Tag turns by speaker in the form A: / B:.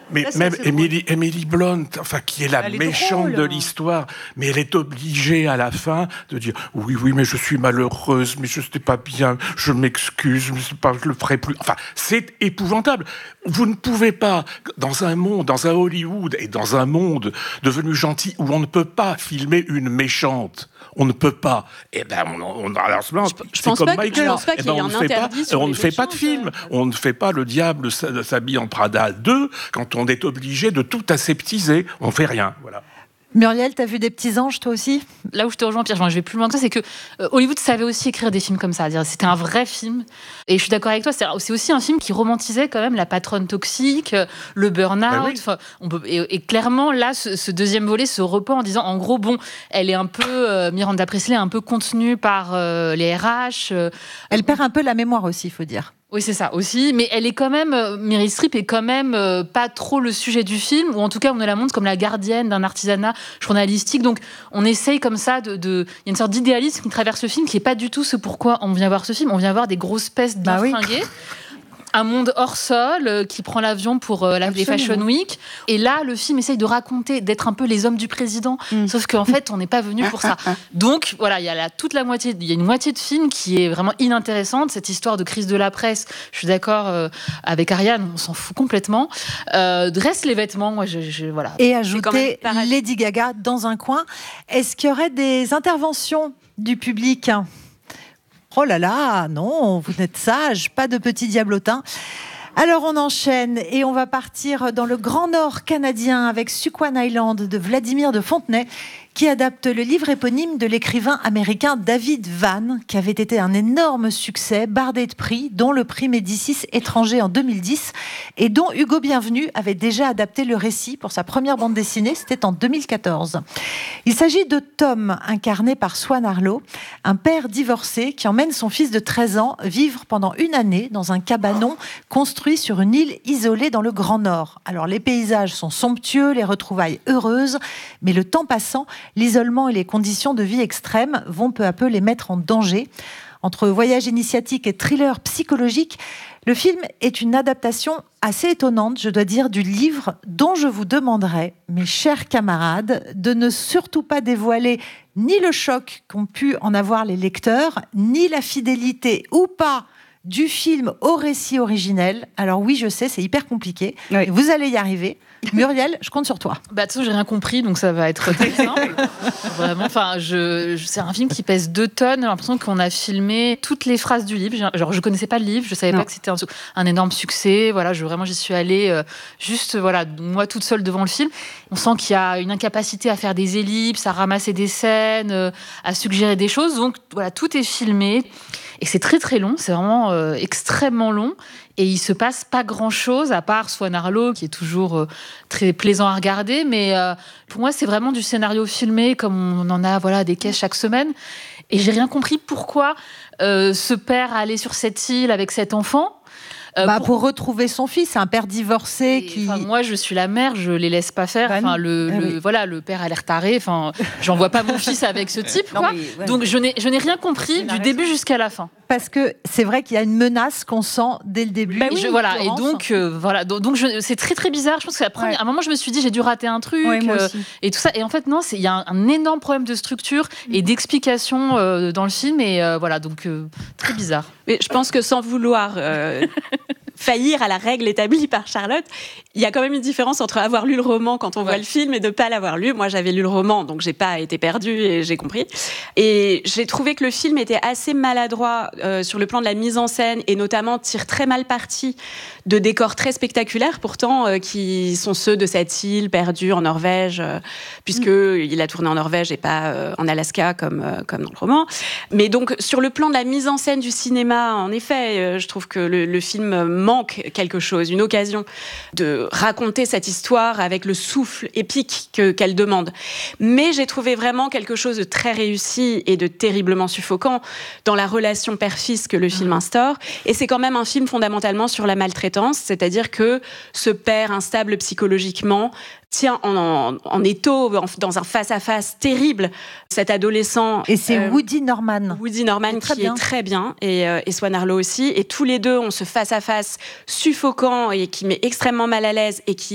A: Mais
B: Là,
A: même
B: c'est
A: Emily Blunt, enfin, qui est la méchante de l'histoire, mais elle est obligée à la fin de dire « Oui, mais je suis malheureuse, mais je n'étais pas bien, je m'excuse, je le ferai plus. » Enfin, c'est épouvantable. Vous ne pouvez pas, dans un Hollywood et dans un monde devenu gentil où on ne peut pas filmer une méchante, on ne peut pas. Eh ben, alors,
C: je pense pas qu'il y ait un interdit sur
A: on
C: les
A: ne fait pas de film. On ne fait pas Le Diable s'habille en Prada 2 quand on est obligé de tout aseptiser. On fait rien. Voilà.
B: Muriel, t'as vu des petits anges, toi aussi ?
D: Là où je te rejoins, Pierre, je vais plus loin que ça, c'est que Hollywood savait aussi écrire des films comme ça. C'était un vrai film. Et je suis d'accord avec toi, c'est aussi un film qui romantisait quand même la patronne toxique, le burn-out.
A: Ben
D: oui. Et clairement, là, ce deuxième volet se repent en disant, en gros, elle est un peu, Miranda Priestly est un peu contenue par les RH.
B: Elle perd un peu la mémoire aussi, il faut dire.
D: Oui, c'est ça aussi, mais elle est quand même, Meryl Streep est quand même pas trop le sujet du film, ou en tout cas on ne la montre comme la gardienne d'un artisanat journalistique, donc on essaye comme ça il y a une sorte d'idéalisme qui traverse le film, qui n'est pas du tout ce pourquoi on vient voir ce film, on vient voir des grosses pestes bien fringuées. Un monde hors sol qui prend l'avion pour les Fashion Week. Et là, le film essaye de raconter, d'être un peu les hommes du président. Sauf qu'en fait, on n'est pas venu pour ça. Donc, voilà, il y a une moitié de film qui est vraiment inintéressante. Cette histoire de crise de la presse, je suis d'accord avec Ariane, on s'en fout complètement. Reste les vêtements, moi, voilà.
B: Et ajouter Lady Gaga dans un coin. Est-ce qu'il y aurait des interventions du public ? Oh là là, non, vous êtes sages, pas de petits diablotins. Alors on enchaîne et on va partir dans le Grand Nord canadien avec Suquan Island de Vladimir de Fontenay, qui adapte le livre éponyme de l'écrivain américain David Vann, qui avait été un énorme succès, bardé de prix, dont le prix Médicis étranger en 2010, et dont Hugo Bienvenu avait déjà adapté le récit pour sa première bande dessinée, c'était en 2014. Il s'agit de Tom, incarné par Swan Arlo, un père divorcé qui emmène son fils de 13 ans vivre pendant une année dans un cabanon construit sur une île isolée dans le Grand Nord. Alors les paysages sont somptueux, les retrouvailles heureuses, mais le temps passant, l'isolement et les conditions de vie extrêmes vont peu à peu les mettre en danger. Entre voyage initiatique et thriller psychologique, le film est une adaptation assez étonnante, je dois dire, du livre dont je vous demanderai, mes chers camarades, de ne surtout pas dévoiler ni le choc qu'ont pu en avoir les lecteurs, ni la fidélité ou pas du film au récit originel. Alors oui, je sais, c'est hyper compliqué. Oui. Vous allez y arriver. Muriel, je compte sur toi.
D: De toute façon, j'ai rien compris, donc ça va être très simple. Vraiment, c'est un film qui pèse 2 tonnes. J'ai l'impression qu'on a filmé toutes les phrases du livre. Genre, je connaissais pas le livre, je savais pas que c'était un énorme succès. Voilà, j'y suis allée juste, moi toute seule devant le film. On sent qu'il y a une incapacité à faire des ellipses, à ramasser des scènes, à suggérer des choses. Donc voilà, tout est filmé. Et c'est très très long, c'est vraiment extrêmement long. Et il se passe pas grand-chose, à part Swan Arlo, qui est toujours très plaisant à regarder. Mais pour moi, c'est vraiment du scénario filmé, comme on en a des caisses chaque semaine. Et j'ai rien compris pourquoi ce père allait sur cette île avec cet enfant.
B: Pour retrouver son fils, un père divorcé
D: moi, je suis la mère, je les laisse pas faire. Le père a l'air taré. J'envoie pas mon fils avec ce type. Donc, je n'ai rien compris du début jusqu'à la fin.
B: Parce que c'est vrai qu'il y a une menace qu'on sent dès le début.
D: C'est très très bizarre. Je pense qu'à un moment, je me suis dit, j'ai dû rater un truc et tout ça. Et en fait, non, il y a un énorme problème de structure et d'explication dans le film. Et très bizarre.
C: Mais je pense que sans vouloir faillir à la règle établie par Charlotte, il y a quand même une différence entre avoir lu le roman quand on voit le film et de ne pas l'avoir lu. Moi, j'avais lu le roman, donc j'ai pas été perdue et j'ai compris. Et j'ai trouvé que le film était assez maladroit sur le plan de la mise en scène et notamment tire très mal parti de décors très spectaculaires, pourtant, qui sont ceux de cette île perdue en Norvège, puisqu'il a tourné en Norvège et pas en Alaska comme dans le roman. Mais donc, sur le plan de la mise en scène du cinéma, en effet, je trouve que le film manque quelque chose, une occasion de raconter cette histoire avec le souffle épique qu'elle demande. Mais j'ai trouvé vraiment quelque chose de très réussi et de terriblement suffocant dans la relation père-fils que le film instaure. Et c'est quand même un film fondamentalement sur la maltraitance, c'est-à-dire que ce père instable psychologiquement tient en étau, dans un face-à-face terrible, cet adolescent.
B: Et c'est Woody Norman.
C: Woody Norman qui est très bien, et Swan Arlo aussi. Et tous les deux ont ce face-à-face suffocant et qui met extrêmement mal à l'aise et qui